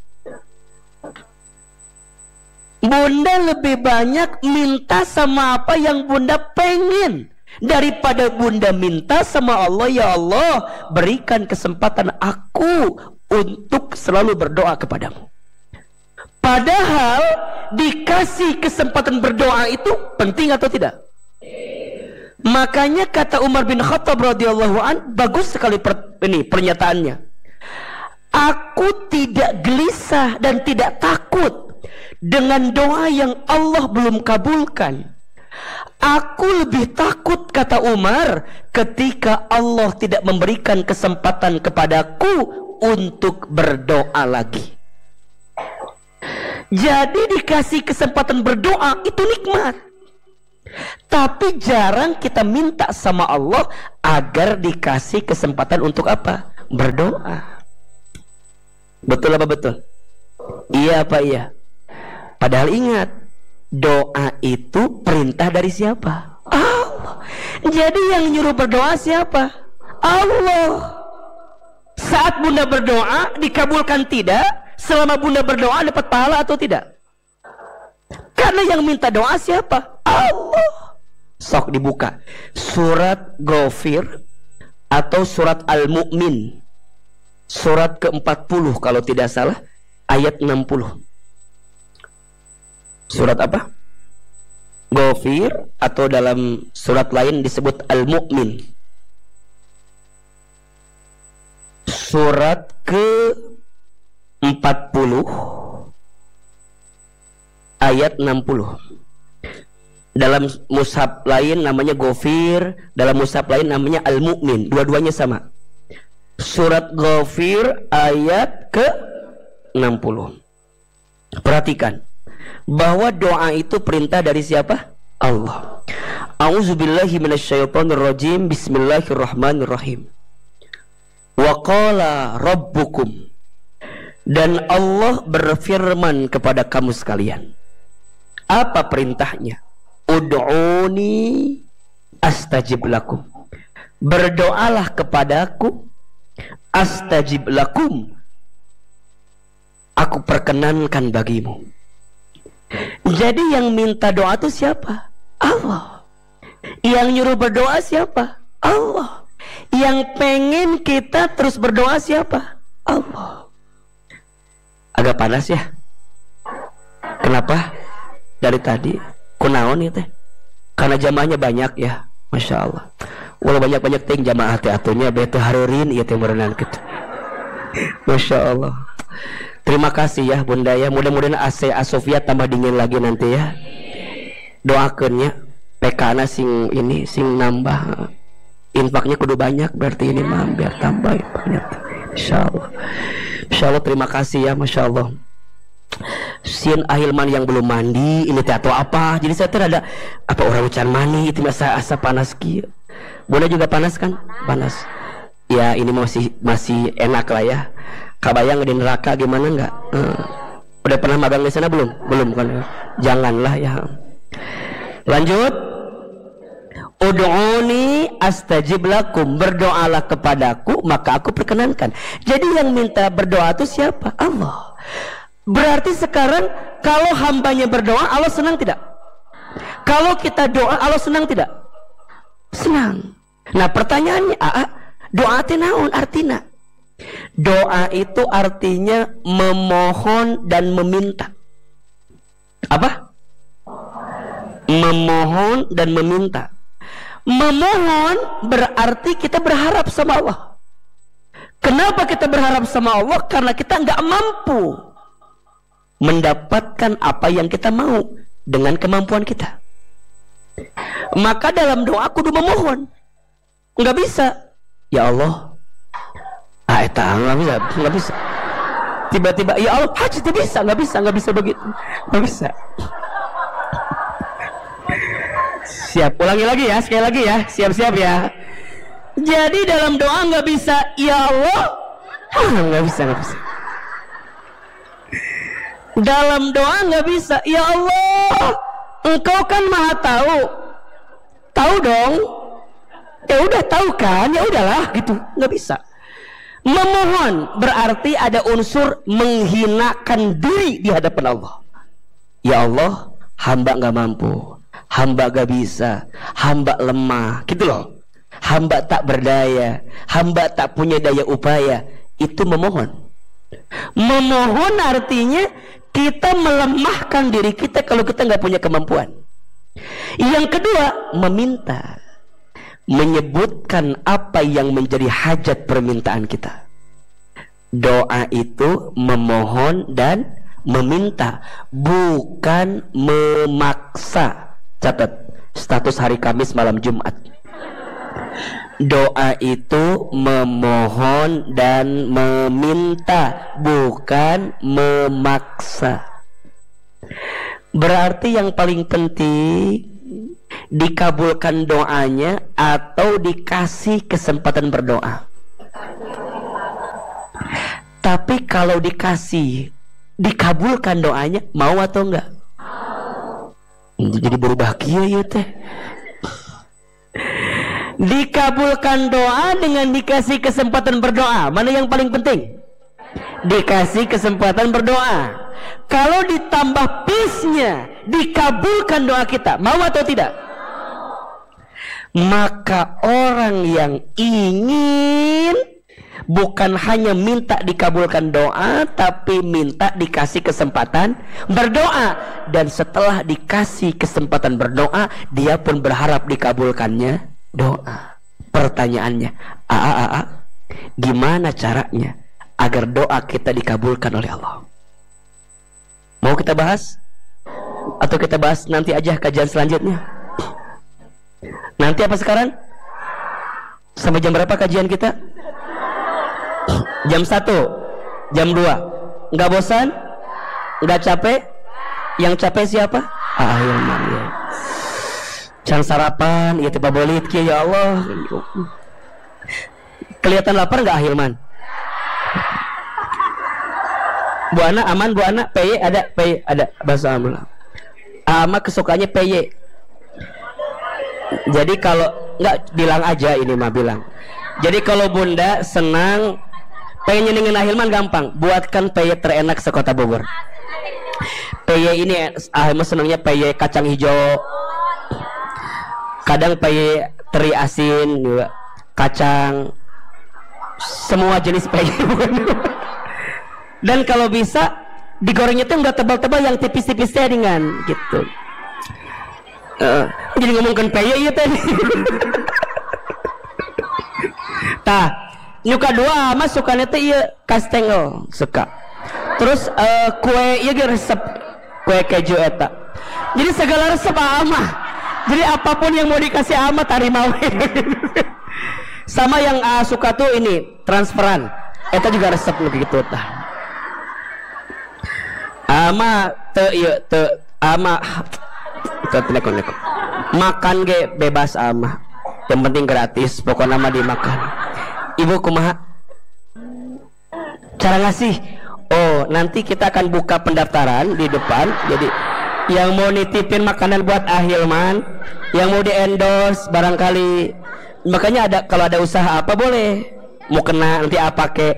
Bunda lebih banyak minta sama apa yang Bunda pengen daripada Bunda minta sama Allah, ya Allah berikan kesempatan aku untuk selalu berdoa kepadamu. Padahal dikasih kesempatan berdoa itu penting atau tidak? Makanya kata Umar bin Khattab radhiyallahu an, bagus sekali pernyataannya. Aku tidak gelisah dan tidak takut dengan doa yang Allah belum kabulkan. Aku lebih takut, kata Umar, ketika Allah tidak memberikan kesempatan kepadaku untuk berdoa lagi. Jadi dikasih kesempatan berdoa itu nikmat. Tapi jarang kita minta sama Allah agar dikasih kesempatan untuk apa? Berdoa. Betul apa betul? Iya apa iya? Padahal ingat, doa itu perintah dari siapa? Allah. Jadi yang nyuruh berdoa siapa? Allah. Saat bunda berdoa dikabulkan tidak? Selama bunda berdoa dapat pahala atau tidak? Karena yang minta doa siapa? Allah. Sok dibuka surat Ghafir atau surat Al-Mu'min, surat ke-40 kalau tidak salah, ayat 60. Surat apa? Ghafir, atau dalam surat lain disebut Al-Mu'min, surat ke-40 ayat 60. Dalam mushaf lain namanya Ghafir, dalam mushaf lain namanya Al-Mu'min, dua-duanya sama. Surat Ghafir ayat ke-60. Perhatikan bahwa doa itu perintah dari siapa? Allah. A'udzubillahi minasyaitonirrajim. Bismillahirrahmanirrahim. Wa qala rabbukum, dan Allah berfirman kepada kamu sekalian. Apa perintahnya? Ud'uni astajib lakum. Berdoalah kepadaku, astajib lakum, aku perkenankan bagimu. Jadi yang minta doa itu siapa? Allah. Yang nyuruh berdoa siapa? Allah. Yang pengen kita terus berdoa siapa? Allah. Agak panas ya? Kenapa? Dari tadi kunaon ya teh? Karena jamaahnya banyak ya, masya Allah. Walau banyak-banyak ting jamaah teh atunya beto harurin ieu teh merenang gitu. Masya Allah. Terima kasih ya bunda ya. Mudah-mudahan AC Asofia tambah dingin lagi nanti ya. Doakeunnya PK-na sing ini sing nambah. Infaknya kudu banyak, berarti ini mah biar tambah infaknya. Insya Allah. Insya Allah, terima kasih ya, masya Allah. Sien ahilman yang belum mandi ini teh atau apa, jadi saya ada apa orang ucan mani itu masa asa panas kia. Bunda juga panas kan? Panas ya, ini masih enak lah ya. Kabayang di neraka gimana enggak? Udah pernah magang di sana belum? Belum kan? Janganlah ya. Lanjut. Ud'uni astajib lakum, berdoalah kepadaku maka aku perkenankan. Jadi yang minta berdoa itu siapa? Allah. Berarti sekarang kalau hambanya berdoa, Allah senang tidak? Kalau kita doa, Allah senang tidak? Senang. Nah pertanyaannya, doa itu naon artina? Doa itu artinya memohon dan meminta. Apa? Memohon dan meminta. Memohon berarti kita berharap sama Allah. Kenapa kita berharap sama Allah? Karena kita nggak mampu mendapatkan apa yang kita mau dengan kemampuan kita. Maka dalam doa kudu memohon. Nggak bisa, ya Allah, nggak bisa. Tiba-tiba, ya Allah, haji nggak bisa begitu, nggak bisa. Siap, ulangi lagi ya, sekali lagi ya, siap-siap ya. Jadi dalam doa nggak bisa, ya Allah, nggak bisa. Dalam doa nggak bisa, ya Allah, Engkau kan maha tahu dong. Ya udah tahu kan, ya udahlah gitu, nggak bisa. Memohon berarti ada unsur menghinakan diri di hadapan Allah. Ya Allah, hamba nggak mampu, hamba gak bisa, hamba lemah, gitu loh. Hamba tak berdaya, hamba tak punya daya upaya. Itu memohon. Memohon artinya kita melemahkan diri kita kalau kita nggak punya kemampuan. Yang kedua, meminta, menyebutkan apa yang menjadi hajat permintaan kita. Doa itu memohon dan meminta, bukan memaksa. Catat status hari Kamis malam Jumat. Doa itu memohon dan meminta, bukan memaksa. Berarti yang paling penting Dikabulkan doanya atau dikasih kesempatan berdoa? Tapi kalau dikabulkan doanya, mau atau enggak? Jadi berubah kia ya teh. Dikabulkan doa dengan dikasih kesempatan berdoa, mana yang paling penting? Dikasih kesempatan berdoa. Kalau ditambah pisnya, dikabulkan doa kita, mau atau tidak? Maka orang yang ingin bukan hanya minta dikabulkan doa, tapi minta dikasih kesempatan berdoa. Dan setelah dikasih kesempatan berdoa, dia pun berharap dikabulkannya doa. Pertanyaannya, gimana caranya agar doa kita dikabulkan oleh Allah? Mau kita bahas? Atau kita bahas nanti aja kajian selanjutnya? Nanti apa sekarang? Sampai jam berapa kajian kita? Jam 1, jam 2. Nggak bosan? Nggak capek? Yang capek siapa? Hilman ya. Jangan sarapan, ya tiba bolit ya Allah. Kelihatan lapar nggak Hilman? Bu Ana aman, Bu Ana PY ada bahasa Ama. Ama kesukanya PY. Jadi kalau nggak bilang aja ini mah bilang. Jadi kalau Bunda senang pengen nyenengin Hilman gampang, buatkan PY terenak sekota Bogor. PY ini Hilman senangnya PY kacang hijau. Kadang PY teri asin juga, kacang, semua jenis PY. Dan kalau bisa digorengnya tuh nggak tebal-tebal, yang tipis-tipis ringan gitu. Jadi ngomongkan PY ya tadi. Tah, nyuka dua mas sukanya teh iya kastengel suka. Terus kue iya resep kue keju eta. Jadi segala resep ama. Jadi apapun yang mau dikasih ama tarima. Sama yang suka tuh ini transferan. Eta juga resep begitu tah. Ama ama makan ge bebas ama, yang penting gratis, pokoknya mah dimakan. Ibu kumaha cara ngasih? Oh, nanti kita akan buka pendaftaran di depan. Jadi yang mau nitipin makanan buat Hilman, yang mau di endorse barangkali, makanya ada, kalau ada usaha apa boleh, mau kena nanti apa ke?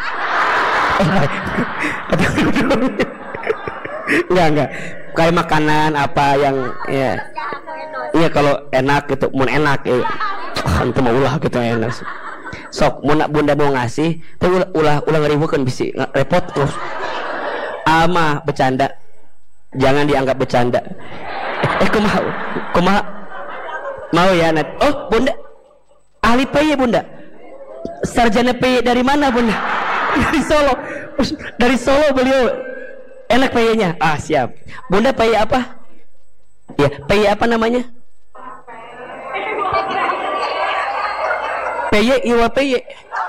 Enggak kayak makanan apa yang ya kalau enak gitu, mau enak ya itu mau ulah gitu enak sok bunda mau ngasih tapi ulah ngeribukan bisi repot terus ama bercanda, jangan dianggap bercanda. Kumaha mau ya Nat? Oh bunda ahli PY bunda, sarjana PY dari mana bunda? Dari Solo beliau. Enak PY-nya? Siap. Bunda PY apa? Ya, PY apa namanya? PY, iwa PY.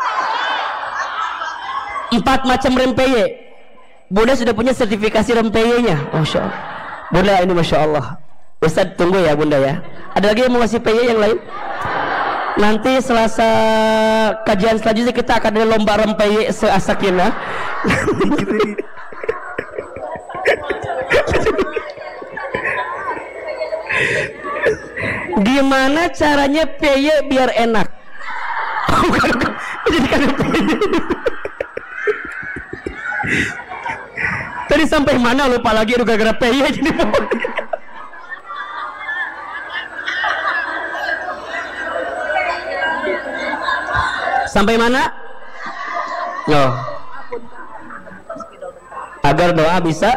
4 macam rem PY. Bunda sudah punya sertifikasi rem PY-nya. Masya Allah. Bunda ini Masya Allah. Ustaz tunggu ya Bunda ya. Ada lagi yang mau ngasih PY yang lain? Nanti Selasa kajian selanjutnya kita akan ada lomba rem PY se-Asakina. Gimana caranya PY biar enak? Tadi sampai mana lupa lagi, udah gara-gara PY jadi. Sampai mana? Loh. Agar doa bisa.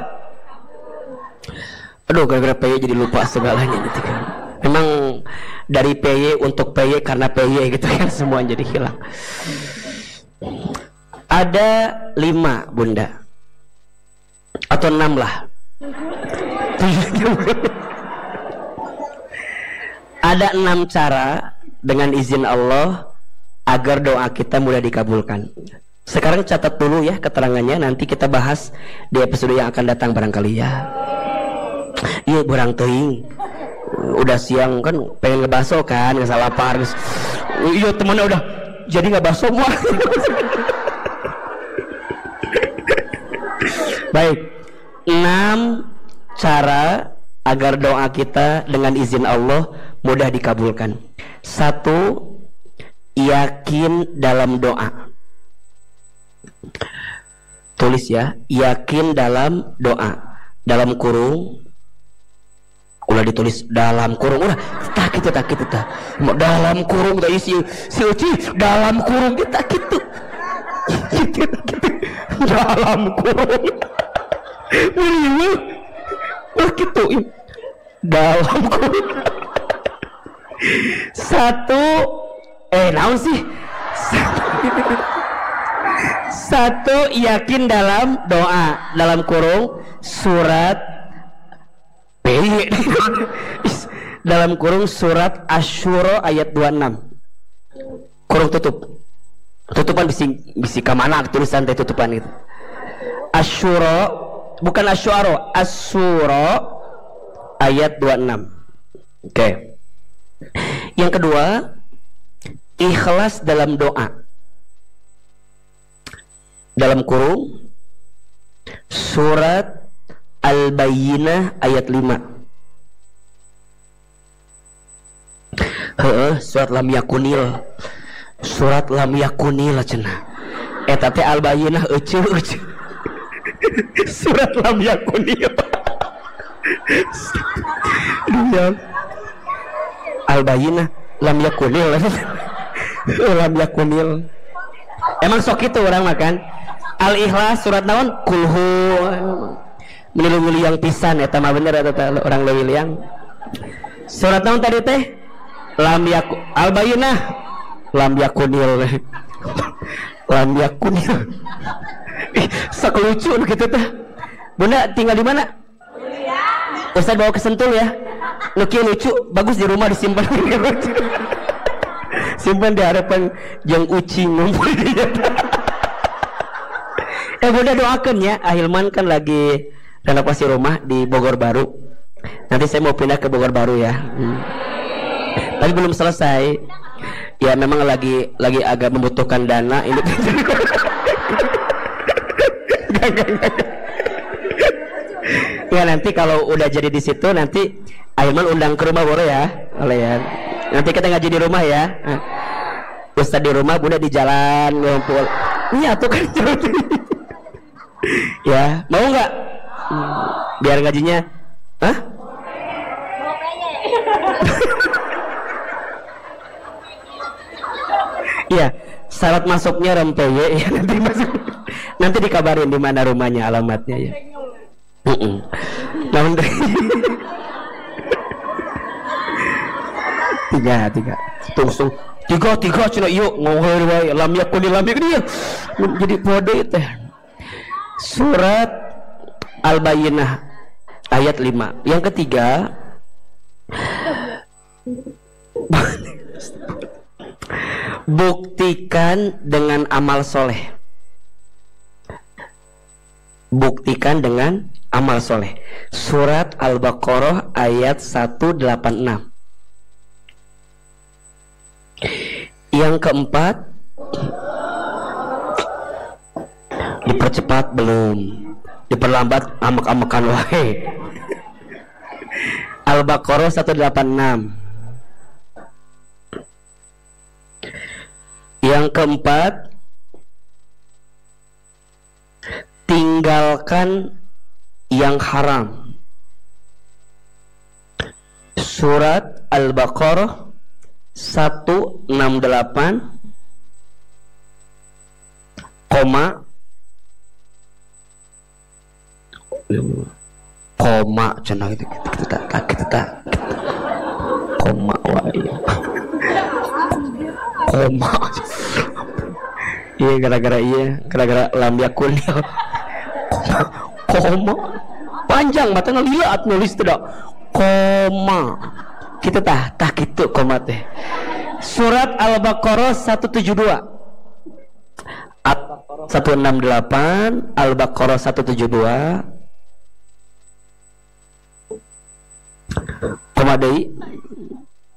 Aduh, gara-gara PY jadi lupa segalanya gitu kan. Memang dari PY untuk PY karena PY gitu kan, semua jadi hilang. Ada 5 bunda atau 6 lah. Ada 6 cara dengan izin Allah agar doa kita mudah dikabulkan. Sekarang catat dulu ya keterangannya, nanti kita bahas di episode yang akan datang barangkali ya. Iya, borang teuing. udah siang kan pengen ngebaso kan nggak salah lapar. Iya temennya udah jadi nggak baso semua. Baik, 6 cara agar doa kita dengan izin Allah mudah dikabulkan. 1, yakin dalam doa. Tulis ya, yakin dalam doa. Dalam kurung, ulah ditulis dalam kurung, ulah tak gitu dalam kurung tadi si Uci dalam kurung kita gitu. Gitu. Dalam kurung. Gitu dalam kurung. 1 naon sih? 1 yakin dalam doa. Dalam kurung surat dalam kurung surat Asy-Syura ayat 26. Kurung tutupan bisi kamana tulisan teh tutupan itu. Asy-Syura bukan Asy-Syu'ara, Asy-Syura ayat 26. Oke. Yang kedua, ikhlas dalam doa. Dalam kurung surat Al-Bayyinah ayat 5. Surat lam yakunil. Surat lam yakunil cenah. Eta teh Al-Bayyinah euceu. Surat lam yakunil. Al-Bayyinah lam yakunil. Lam yakunil. Emang sok itu orang makan. Al-Ikhlas surat naon? Kulhu. Menilu yang pisan eta mah bener eta orang leuwih liang. Surat naon tadi teh? Lam yakun. Al-Bayyinah lam yakunil. Lam yakunil. Sok lucu gitu teh. Bunda tinggal di mana? Ustaz bawa ke Sentul ya. Lucu lucu, bagus di rumah disimpan. Simpan di harapan jeung ucing ngumpul di Bunda doakan ya, Ahilman kan lagi renovasi rumah di Bogor Baru. Nanti saya mau pindah ke Bogor Baru ya. Tapi belum selesai. Ya memang lagi agak membutuhkan dana ini. Ya nanti kalau udah jadi di situ nanti Ahilman undang ke rumah boleh ya? Boleh ya. Nanti kita ngaji di rumah ya. Ustaz di rumah, Bunda di jalan ngumpul. Iya tuh kan. Ya, mau nggak? Biar ngajinya, hah? Iya, syarat masuknya rempeye ya nanti masuk. Nanti dikabarin di mana rumahnya, alamatnya ya. Namun tiga tungsung tiga cina yuk ngohor wae lam yakun dia jadi kode teh. Surat Al-Bayyinah ayat 5. Yang ketiga, buktikan dengan amal soleh. Buktikan dengan amal soleh. Surat Al-Baqarah ayat 186. Yang keempat, dipercepat belum, diperlambat amak-amakan wae. Al-Baqarah 186. Yang keempat, tinggalkan yang haram. Surat Al-Baqarah 168 koma cenah itu kita koma wae koma iya gara-gara lam yakun koma panjang mata ngeliat nulis tidak koma kita tah gitu koma teh. Surat Al-Baqarah 172 168 Al-Baqarah 172 Kumaha deui